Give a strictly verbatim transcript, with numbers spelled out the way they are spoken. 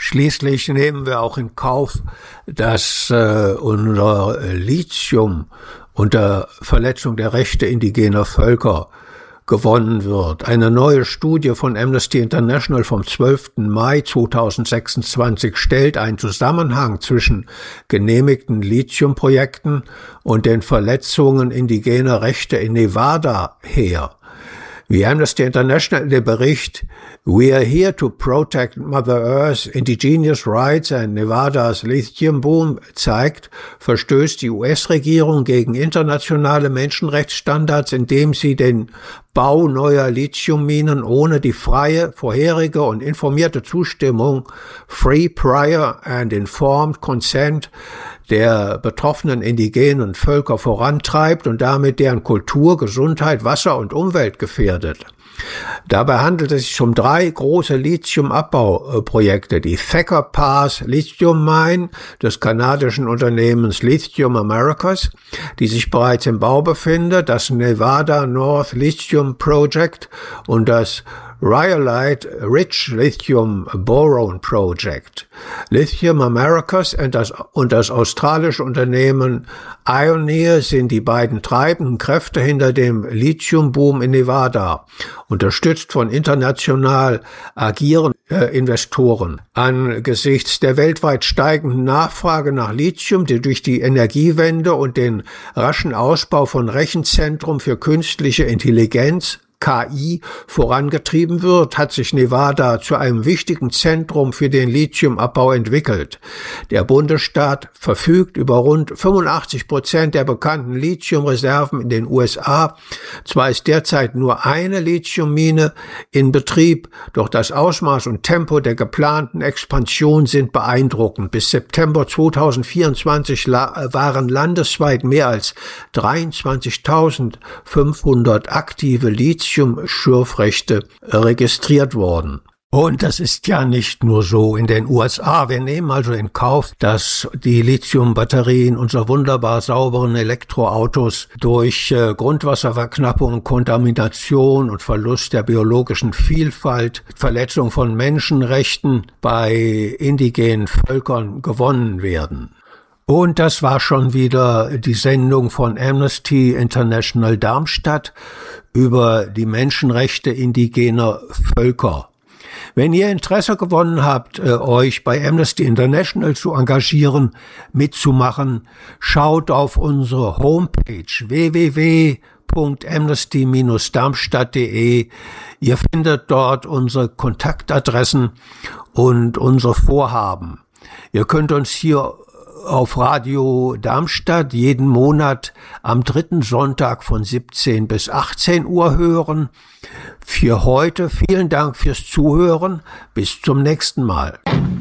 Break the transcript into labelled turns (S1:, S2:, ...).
S1: Schließlich nehmen wir auch in Kauf, dass äh, unser Lithium unter Verletzung der Rechte indigener Völker gewonnen wird. Eine neue Studie von Amnesty International vom zwölften Mai zweitausendsechsundzwanzig stellt einen Zusammenhang zwischen genehmigten Lithiumprojekten und den Verletzungen indigener Rechte in Nevada her. Wie Amnesty International in dem Bericht "We are here to protect Mother Earth, Indigenous Rights and Nevadas Lithium Boom" zeigt, verstößt die U S-Regierung gegen internationale Menschenrechtsstandards, indem sie den Bau neuer Lithiumminen ohne die freie, vorherige und informierte Zustimmung (Free, Prior and Informed Consent) der betroffenen indigenen Völker vorantreibt und damit deren Kultur, Gesundheit, Wasser und Umwelt gefährdet. Dabei handelt es sich um drei große Lithiumabbauprojekte: die Thacker Pass Lithium Mine des kanadischen Unternehmens Lithium Americas, die sich bereits im Bau befindet, das Nevada North Lithium Project und das Rhyolite Ridge Lithium Boron Project. Lithium Americas und das, und das australische Unternehmen Ioneer sind die beiden treibenden Kräfte hinter dem Lithiumboom in Nevada, unterstützt von international agierenden äh, Investoren. Angesichts der weltweit steigenden Nachfrage nach Lithium, die durch die Energiewende und den raschen Ausbau von Rechenzentren für künstliche Intelligenz K I vorangetrieben wird, hat sich Nevada zu einem wichtigen Zentrum für den Lithiumabbau entwickelt. Der Bundesstaat verfügt über rund fünfundachtzig Prozent der bekannten Lithiumreserven in den U S A. Zwar ist derzeit nur eine Lithiummine in Betrieb, doch das Ausmaß und Tempo der geplanten Expansion sind beeindruckend. Bis September zweitausendvierundzwanzig waren landesweit mehr als dreiundzwanzigtausendfünfhundert aktive Lithium Lithium-Schürfrechte registriert worden. Und das ist ja nicht nur so in den U S A. Wir nehmen also in Kauf, dass die Lithiumbatterien unserer wunderbar sauberen Elektroautos durch äh, Grundwasserverknappung, Kontamination und Verlust der biologischen Vielfalt, Verletzung von Menschenrechten bei indigenen Völkern gewonnen werden. Und das war schon wieder die Sendung von Amnesty International Darmstadt über die Menschenrechte indigener Völker. Wenn ihr Interesse gewonnen habt, euch bei Amnesty International zu engagieren, mitzumachen, schaut auf unsere Homepage w w w punkt amnesty dash darmstadt punkt de. Ihr findet dort unsere Kontaktadressen und unsere Vorhaben. Ihr könnt uns hier auf Radio Darmstadt jeden Monat am dritten Sonntag von siebzehn bis achtzehn Uhr hören. Für heute vielen Dank fürs Zuhören. Bis zum nächsten Mal.